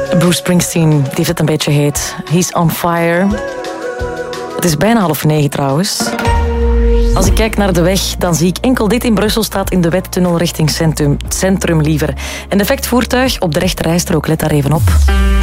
Bruce Springsteen, die heeft het een beetje heet. He's on fire. Het is bijna 8:30 trouwens. Als ik kijk naar de weg, dan zie ik enkel dit in Brussel staat in de Wettunnel richting centrum liever. Een defect voertuig op de rechterrijstrook, let daar even op.